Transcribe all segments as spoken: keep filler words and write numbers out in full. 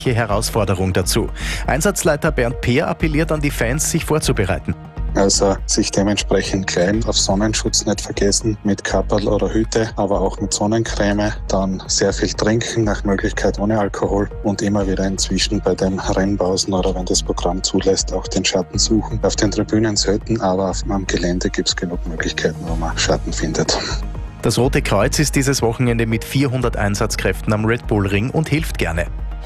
Herausforderung dazu. Einsatzleiter Bernd Peer appelliert an die Fans, sich vorzubereiten. Also sich dementsprechend kleiden, auf Sonnenschutz nicht vergessen, mit Kapperl oder Hüte, aber auch mit Sonnencreme. Dann sehr viel trinken, nach Möglichkeit ohne Alkohol und immer wieder inzwischen bei den Rennpausen oder wenn das Programm zulässt, auch den Schatten suchen. Auf den Tribünen selten, aber am Gelände gibt es genug Möglichkeiten, wo man Schatten findet. Das Rote Kreuz ist dieses Wochenende mit vierhundert Einsatzkräften am Red Bull Ring und hilft gerne.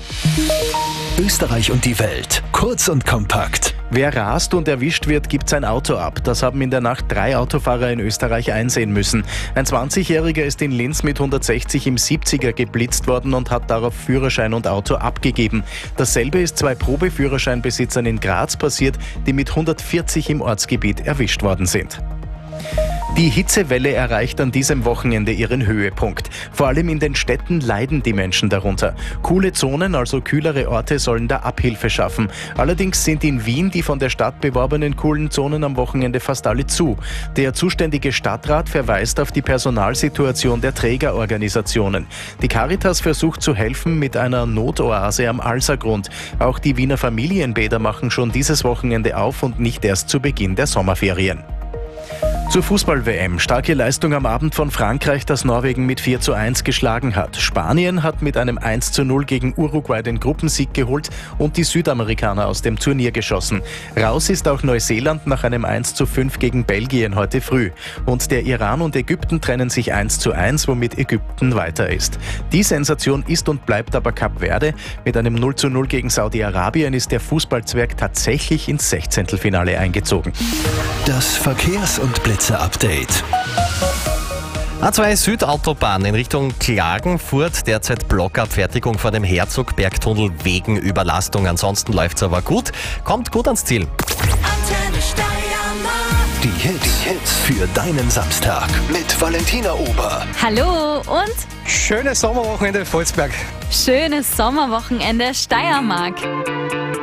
Österreich und die Welt. Kurz und kompakt. Wer rast und erwischt wird, gibt sein Auto ab. Das haben in der Nacht drei Autofahrer in Österreich einsehen müssen. Ein zwanzigjähriger ist in Linz mit hundertsechzig im siebziger geblitzt worden und hat darauf Führerschein und Auto abgegeben. Dasselbe ist zwei Probeführerscheinbesitzern in Graz passiert, die mit hundertvierzig im Ortsgebiet erwischt worden sind. Die Hitzewelle erreicht an diesem Wochenende ihren Höhepunkt. Vor allem in den Städten leiden die Menschen darunter. Coole Zonen, also kühlere Orte, sollen da Abhilfe schaffen. Allerdings sind in Wien die von der Stadt beworbenen coolen Zonen am Wochenende fast alle zu. Der zuständige Stadtrat verweist auf die Personalsituation der Trägerorganisationen. Die Caritas versucht zu helfen mit einer Notoase am Alsergrund. Auch die Wiener Familienbäder machen schon dieses Wochenende auf und nicht erst zu Beginn der Sommerferien. Zur Fußball-W M. Starke Leistung am Abend von Frankreich, das Norwegen mit vier zu eins geschlagen hat. Spanien hat mit einem eins zu null gegen Uruguay den Gruppensieg geholt und die Südamerikaner aus dem Turnier geschossen. Raus ist auch Neuseeland nach einem eins zu fünf gegen Belgien heute früh. Und der Iran und Ägypten trennen sich eins zu eins, womit Ägypten weiter ist. Die Sensation ist und bleibt aber Kap Verde. Mit einem null zu null gegen Saudi-Arabien ist der Fußballzwerg tatsächlich ins Sechzehntelfinale eingezogen. Das Verkehrs- und Blitzer-Update. A zwei Südautobahn in Richtung Klagenfurt, derzeit Blockabfertigung vor dem Herzogbergtunnel wegen Überlastung. Ansonsten läuft's aber gut, kommt gut ans Ziel. Die Hits, die Hits für deinen Samstag mit Valentina Ober. Hallo und schönes Sommerwochenende Volzberg. schönes Sommerwochenende Steiermark.